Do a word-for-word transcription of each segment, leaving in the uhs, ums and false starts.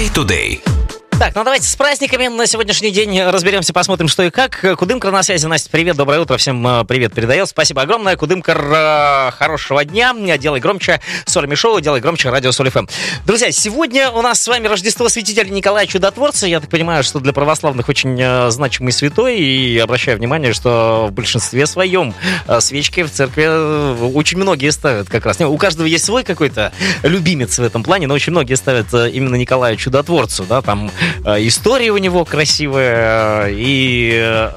Today. Так, ну давайте с праздниками на сегодняшний день разберемся, посмотрим, что и как. Кудымкар на связи. Настя, привет, доброе утро, всем привет передает. Спасибо огромное. Кудымкар, хорошего дня. Делай громче Соль Шоу, делай громче радио Соль эф эм. Друзья, сегодня у нас с вами Рождество святителя Николая Чудотворца. Я так понимаю, что для православных очень значимый святой. И обращаю внимание, что в большинстве своем свечки в церкви очень многие ставят как раз. У каждого есть свой какой-то любимец в этом плане, но очень многие ставят именно Николая Чудотворцу, да, там история у него красивая и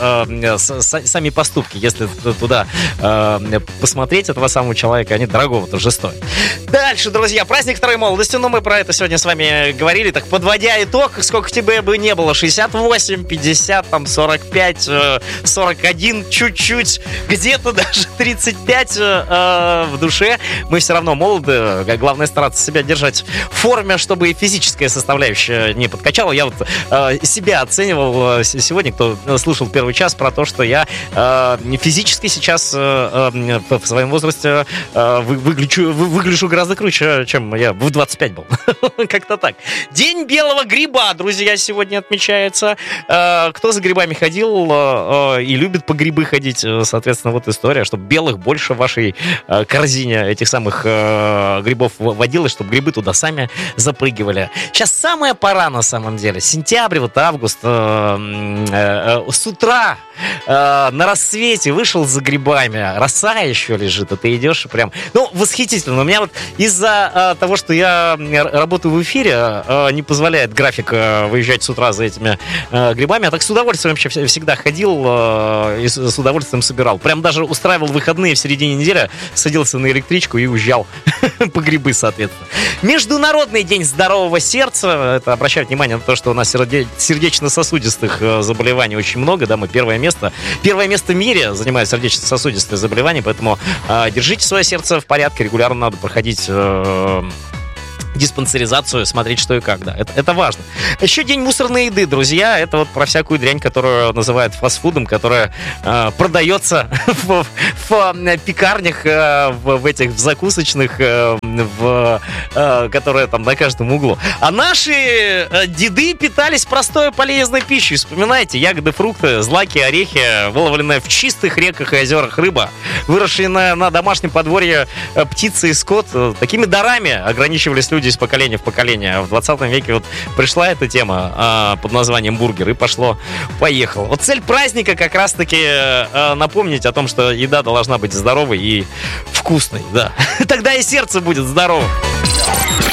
э, с, с, сами поступки, если туда э, посмотреть этого самого человека, они дорогого тоже стоят. Дальше, друзья, праздник второй молодости, но мы про это сегодня с вами говорили, так подводя итог, сколько тебе бы не было, шестьдесят восемь, пятьдесят, там, сорок пять, сорок один, чуть-чуть, где-то даже тридцать пять э, в душе, мы все равно молоды, главное стараться себя держать в форме, чтобы и физическая составляющая не подкачала. Я вот э, себя оценивал э, сегодня, кто слушал первый час, про то, что я э, физически сейчас э, э, в своем возрасте э, вы, выгляжу, вы, выгляжу гораздо круче, чем я в двадцать пять был. Как-то так. День белого гриба, друзья, сегодня отмечается. Э, кто за грибами ходил э, э, и любит по грибы ходить, э, соответственно, вот история, чтобы белых больше в вашей э, корзине этих самых э, грибов водилось, чтобы грибы туда сами запрыгивали. Сейчас самая пора, на самом деле. Сентябрь, вот август, э, э, э, с утра э, на рассвете вышел за грибами, роса еще лежит, а ты идешь прям, ну, восхитительно. У меня вот из-за э, того, что я работаю в эфире, э, не позволяет график э, выезжать с утра за этими э, грибами, а так с удовольствием вообще всегда ходил э, и с, с удовольствием собирал. Прям даже устраивал выходные в середине недели, садился на электричку и уезжал по грибы, соответственно. Международный день здорового сердца, это обращаю внимание на то, что у нас сердечно-сосудистых заболеваний очень много, да, мы первое место, первое место в мире занимает сердечно-сосудистые заболевания, поэтому э, держите свое сердце в порядке, регулярно надо проходить э, диспансеризацию, смотреть, что и как, да, это, это важно. Еще день мусорной еды, друзья, это вот про всякую дрянь, которую называют фастфудом, которая э, продается в, в пекарнях, э, в, в этих в закусочных, э, в, э, которые там на каждом углу. А наши э, деды питались простой полезной пищей. Вспоминайте, ягоды, фрукты, злаки, орехи, выловленная в чистых реках и озерах рыба, выросшие на, на домашнем подворье э, птицы и скот. Э, такими дарами ограничивались люди из поколения в поколение. В двадцатом веке вот пришла эта тема а, под названием бургер, и пошло-поехало. Вот цель праздника как раз-таки а, напомнить о том, что еда должна быть здоровой и вкусной, да. Тогда и сердце будет здоровым.